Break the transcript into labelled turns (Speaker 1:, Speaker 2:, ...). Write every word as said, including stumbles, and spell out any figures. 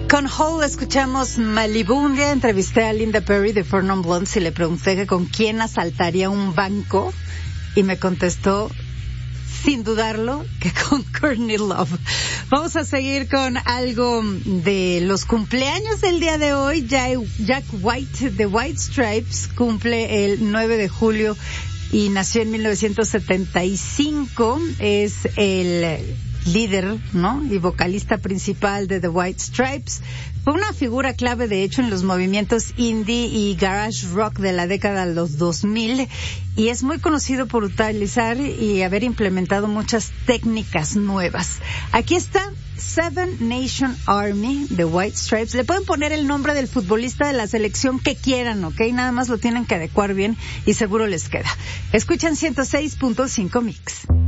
Speaker 1: Con Hole escuchamos Malibu. Un día entrevisté a Linda Perry de Four Non Blondes y le pregunté que con quién asaltaría un banco y me contestó, sin dudarlo, que con Courtney Love. Vamos a seguir con algo de los cumpleaños del día de hoy. Jack White de White Stripes cumple el nueve de julio y nació en mil novecientos setenta y cinco. Es el líder, ¿no? Y vocalista principal de The White Stripes. Fue una figura clave, de hecho, en los movimientos indie y garage rock de la década de los dos mil, y es muy conocido por utilizar y haber implementado muchas técnicas nuevas. Aquí está Seven Nation Army de White Stripes. Le pueden poner el nombre del futbolista de la selección que quieran, ¿ok? Nada más lo tienen que adecuar bien y seguro les queda. Escuchan ciento seis punto cinco Mix.